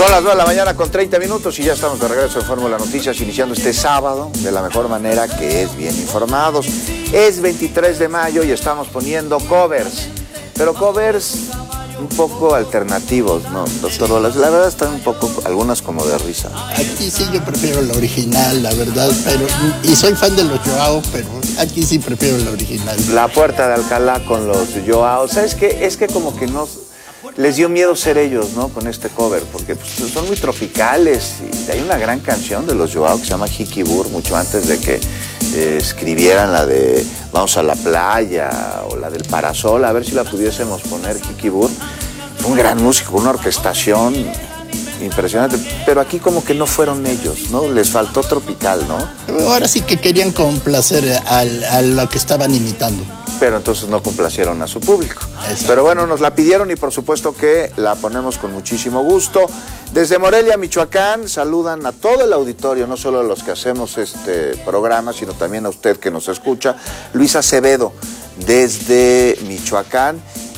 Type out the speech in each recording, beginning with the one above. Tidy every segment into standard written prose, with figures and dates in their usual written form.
Son las 9 de la mañana con 30 minutos y ya estamos de regreso en Fórmula Noticias, iniciando este sábado de la mejor manera, que es bien informados. Es 23 de mayo y estamos poniendo covers, pero covers un poco alternativos, ¿no, doctor Bolas? La verdad están un poco, algunas como de risa. Aquí sí yo prefiero la original, la verdad, y soy fan de los Joao, pero aquí sí prefiero la original. La Puerta de Alcalá con los Joao, ¿sabes qué? Es que como que no... Les dio miedo ser ellos, ¿no? Con este cover, porque pues, son muy tropicales. Y hay una gran canción de los Joao que se llama Jikibur, mucho antes de que escribieran la de Vamos a la playa o la del Parasol, a ver si la pudiésemos poner, Jikibur. Un gran músico, una orquestación impresionante, pero aquí como que no fueron ellos, ¿no? Les faltó tropical, ¿no? Ahora sí que querían complacer a lo que estaban imitando. Pero entonces no complacieron a su público. Pero bueno, nos la pidieron y por supuesto que la ponemos con muchísimo gusto. Desde Morelia, Michoacán, saludan a todo el auditorio, no solo a los que hacemos este programa, sino también a usted que nos escucha. Luis Acevedo, desde Michoacán.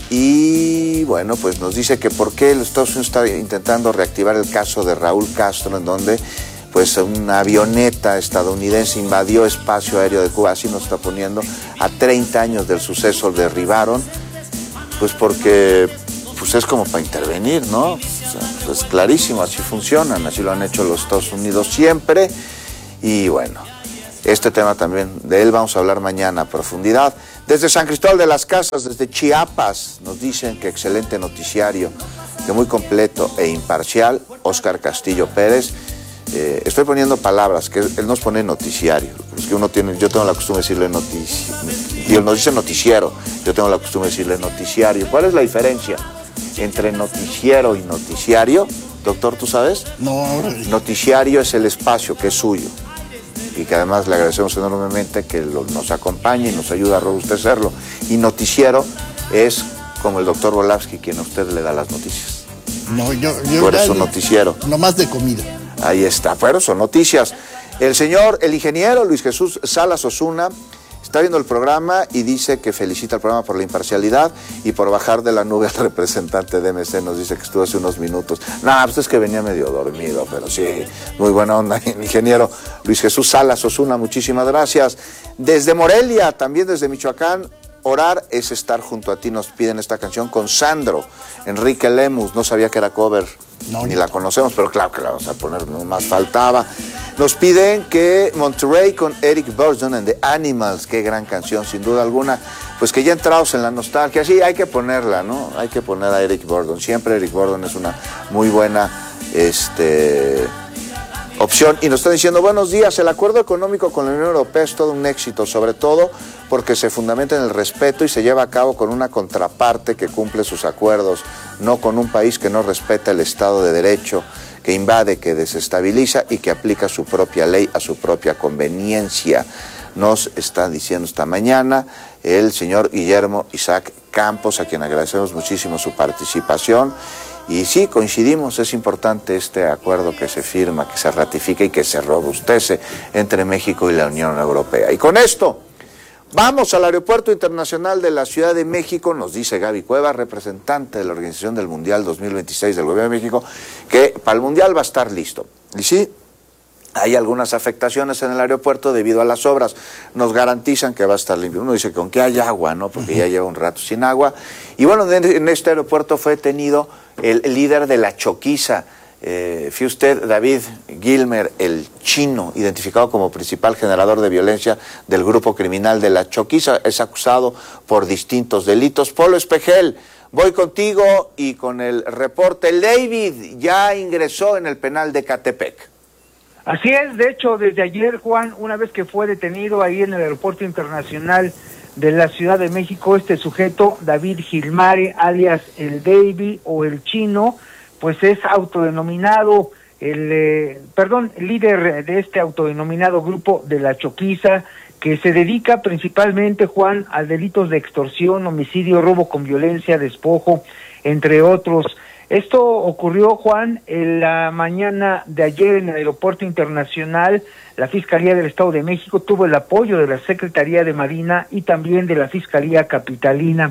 Y bueno, pues nos dice que por qué los Estados Unidos está intentando reactivar el caso de Raúl Castro, en donde pues una avioneta estadounidense invadió espacio aéreo de Cuba, así nos está poniendo, a 30 años del suceso derribaron, pues porque pues es como para intervenir, ¿no? O sea, pues es clarísimo, así funcionan, así lo han hecho los Estados Unidos siempre, y bueno, este tema también, de él vamos a hablar mañana a profundidad. Desde San Cristóbal de las Casas, desde Chiapas, nos dicen que excelente noticiario, que muy completo e imparcial, Óscar Castillo Pérez. Estoy poniendo palabras, que él nos pone noticiario, es que uno tiene, yo tengo la costumbre de decirle y él nos dice noticiero, yo tengo la costumbre de decirle noticiario. ¿Cuál es la diferencia entre noticiero y noticiario? Doctor, ¿tú sabes? No. Noticiario es el espacio que es suyo y que además le agradecemos enormemente que nos acompañe y nos ayuda a robustecerlo. Y noticiero es como el doctor Volavsky, quien a usted le da las noticias. No, yo Tú eres un noticiero. No más de comida. Ahí está, pero son noticias. El ingeniero Luis Jesús Salas Osuna está viendo el programa y dice que felicita al programa por la imparcialidad y por bajar de la nube al representante de MC. Nos dice que estuvo hace unos minutos. Pues es que venía medio dormido, pero sí, muy buena onda. Ingeniero Luis Jesús Salas Osuna, muchísimas gracias. Desde Morelia, también desde Michoacán, orar es estar junto a ti. Nos piden esta canción con Sandro Enrique Lemus. No sabía que era cover, ni la conocemos, pero claro que la vamos a poner, no más faltaba. Nos piden que Monterey con Eric Burdon and the Animals, qué gran canción, sin duda alguna. Pues que ya entrados en la nostalgia, sí, hay que ponerla, ¿no? Hay que poner a Eric Burdon. Siempre Eric Burdon es una muy buena opción. Y nos está diciendo, buenos días, el acuerdo económico con la Unión Europea es todo un éxito, sobre todo porque se fundamenta en el respeto y se lleva a cabo con una contraparte que cumple sus acuerdos, no con un país que no respeta el Estado de Derecho, que invade, que desestabiliza y que aplica su propia ley a su propia conveniencia. Nos está diciendo esta mañana el señor Guillermo Isaac Campos, a quien agradecemos muchísimo su participación. Y sí, coincidimos, es importante este acuerdo que se firma, que se ratifica y que se robustece entre México y la Unión Europea. Y con esto, vamos al Aeropuerto Internacional de la Ciudad de México, nos dice Gaby Cuevas, representante de la Organización del Mundial 2026 del Gobierno de México, que para el Mundial va a estar listo. Y sí, hay algunas afectaciones en el aeropuerto debido a las obras. Nos garantizan que va a estar limpio. Uno dice, ¿con qué hay agua? ¿No? Porque ya lleva un rato sin agua. Y bueno, en este aeropuerto fue detenido el líder de la Choquiza. Fue usted, David Gilmer, el chino, identificado como principal generador de violencia del grupo criminal de la Choquiza. Es acusado por distintos delitos. Polo Espejel, voy contigo y con el reporte. El David ya ingresó en el penal de Catepec. Así es, de hecho, desde ayer, Juan, una vez que fue detenido ahí en el Aeropuerto Internacional de la Ciudad de México, este sujeto, David Gilmare, alias el Davy o el Chino, pues es autodenominado, líder de este autodenominado grupo de la Choquiza, que se dedica principalmente, Juan, a delitos de extorsión, homicidio, robo con violencia, despojo, entre otros. Esto ocurrió, Juan, en la mañana de ayer en el Aeropuerto Internacional. La Fiscalía del Estado de México tuvo el apoyo de la Secretaría de Marina y también de la Fiscalía Capitalina.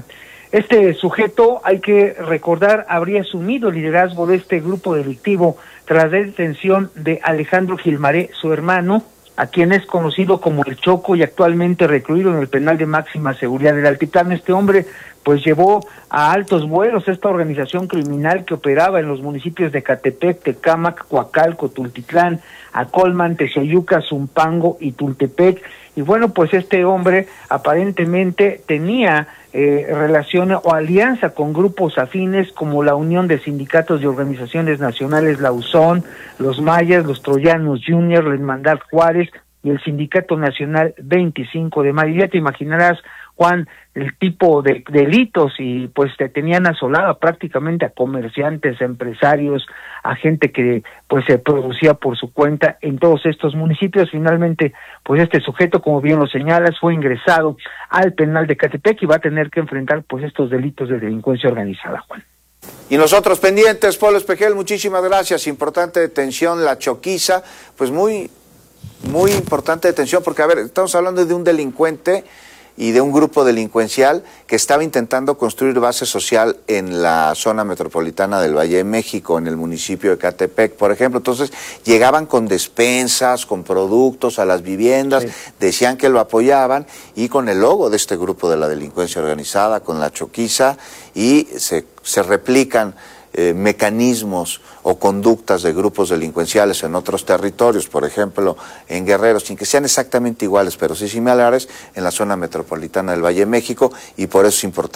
Este sujeto, hay que recordar, habría asumido el liderazgo de este grupo delictivo tras la detención de Alejandro Gilmaré, su hermano, a quien es conocido como El Choco y actualmente recluido en el penal de máxima seguridad del Altiplano. Este hombre pues llevó a altos vuelos esta organización criminal que operaba en los municipios de Catepec, Tecámac, Coacalco, Tultitlán, Acolman, Texoyuca, Zumpango y Tultepec. Y bueno, pues este hombre aparentemente tenía relación o alianza con grupos afines como la Unión de Sindicatos y Organizaciones Nacionales, la USON, los Mayas, los Troyanos Junior, la Hermandad Juárez y el Sindicato Nacional 25 de Mayo. Ya te imaginarás, Juan, el tipo de delitos, y pues te tenían asolada prácticamente a comerciantes, a empresarios, a gente que pues se producía por su cuenta en todos estos municipios. Finalmente, pues este sujeto, como bien lo señalas, fue ingresado al penal de Catepec y va a tener que enfrentar pues estos delitos de delincuencia organizada, Juan. Y nosotros pendientes, Polo Espejel, muchísimas gracias. Importante detención, la Choquiza, pues muy importante detención, porque a ver, estamos hablando de un delincuente y de un grupo delincuencial que estaba intentando construir base social en la zona metropolitana del Valle de México, en el municipio de Catepec, por ejemplo. Entonces llegaban con despensas, con productos a las viviendas, sí, decían que lo apoyaban, y con el logo de este grupo de la delincuencia organizada, con la Choquiza, y se replican mecanismos o conductas de grupos delincuenciales en otros territorios, por ejemplo en Guerrero, sin que sean exactamente iguales, pero sí similares, en la zona metropolitana del Valle de México, y por eso es importante